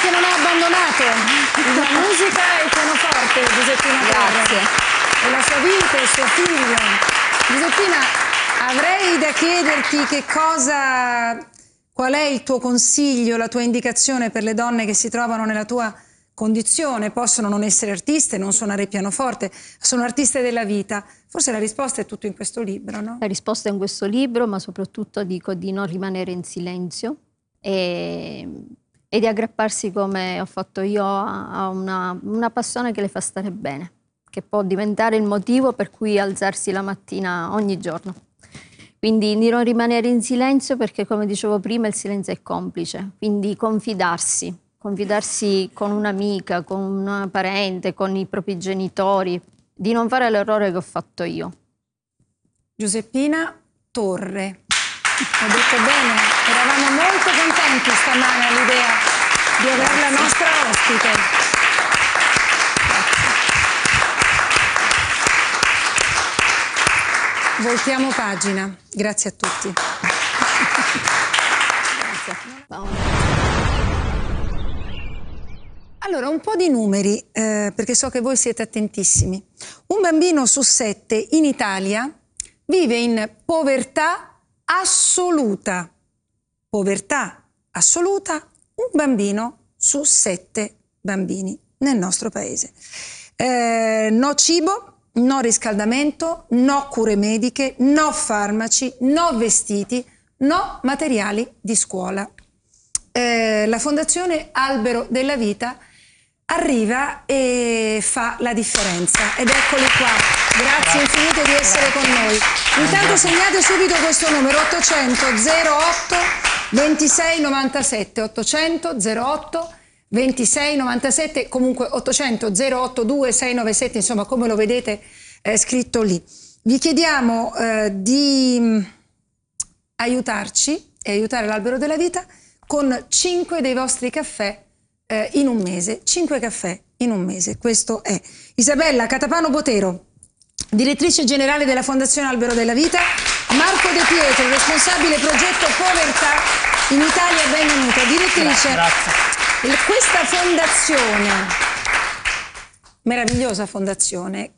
che non ho abbandonato la musica e il pianoforte, Giuseppina Torre. Grazie. E la sua vita e il suo figlio. Giuseppina, avrei da chiederti qual è il tuo consiglio, la tua indicazione per le donne che si trovano nella tua condizione, possono non essere artiste, non suonare il pianoforte, sono artiste della vita. Forse la risposta è tutto in questo libro, no? La risposta è in questo libro, ma soprattutto dico di non rimanere in silenzio e di aggrapparsi, come ho fatto io, a una passione che le fa stare bene, che può diventare il motivo per cui alzarsi la mattina ogni giorno. Quindi di non rimanere in silenzio, perché come dicevo prima il silenzio è complice, quindi confidarsi con un'amica, con un parente, con i propri genitori, di non fare l'errore che ho fatto io. Giuseppina Torre. Ho detto bene, eravamo molto contenti stamane all'idea di averla nostra ospite. Grazie. Voltiamo pagina. Grazie a tutti. Grazie. Allora, un po' di numeri, perché so che voi siete attentissimi. Un bambino su 7 in Italia vive in povertà assoluta. Povertà assoluta, un bambino su 7 bambini nel nostro paese. No cibo, no riscaldamento, no cure mediche, no farmaci, no vestiti, no materiali di scuola. La Fondazione Albero della Vita arriva e fa la differenza, ed eccoli qua. Grazie infinite di essere con noi. Intanto segnate subito questo numero: 800 08 26 97, 800 08 26 97, comunque 800 082 697, insomma, come lo vedete scritto lì. Vi chiediamo di aiutarci e aiutare l'Albero della Vita con 5 dei vostri caffè in un mese. 5 caffè in un mese, questo è. Isabella Catapano Botero, direttrice generale della Fondazione Albero della Vita. Marco De Pietro, responsabile progetto Povertà in Italia, benvenuta. Direttrice, grazie. Questa fondazione, meravigliosa fondazione,